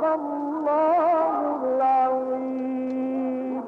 الله العظيم.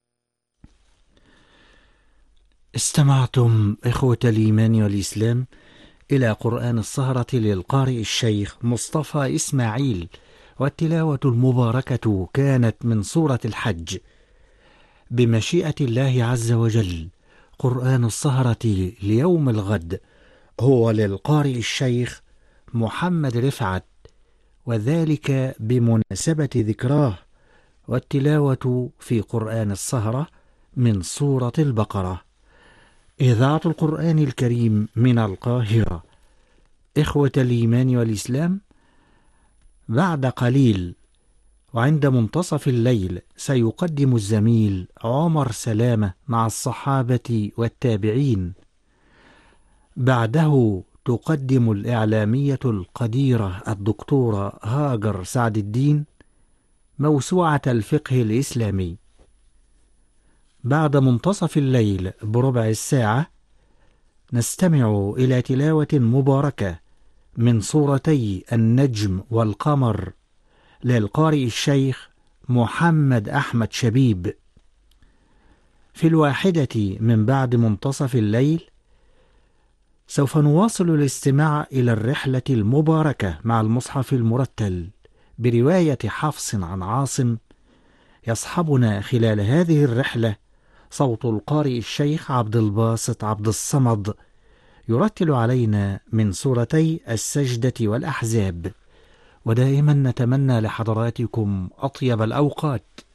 استمعتم إخوة الإيمان والإسلام إلى قرآن السهرة للقارئ الشيخ مصطفى إسماعيل، والتلاوة المباركة كانت من سورة الحج. بمشيئة الله عز وجل قرآن السهرة ليوم الغد هو للقارئ الشيخ محمد رفعت، وذلك بمناسبة ذكراه، والتلاوة في قرآن السهرة من سورة البقرة. إذاعة القرآن الكريم من القاهرة. إخوة الإيمان والإسلام، بعد قليل وعند منتصف الليل سيقدم الزميل عمر سلامة مع الصحابة والتابعين. بعده تقدم الإعلامية القديرة الدكتورة هاجر سعد الدين موسوعة الفقه الإسلامي. بعد منتصف الليل بربع الساعة نستمع إلى تلاوة مباركة من سورتي النجم والقمر للقارئ الشيخ محمد أحمد شبيب. في الواحدة من بعد منتصف الليل سوف نواصل الاستماع إلى الرحلة المباركة مع المصحف المرتل برواية حفص عن عاصم. يصحبنا خلال هذه الرحلة صوت القارئ الشيخ عبد الباسط عبد الصمد يرتل علينا من سورتي السجدة والأحزاب. ودائما نتمنى لحضراتكم أطيب الأوقات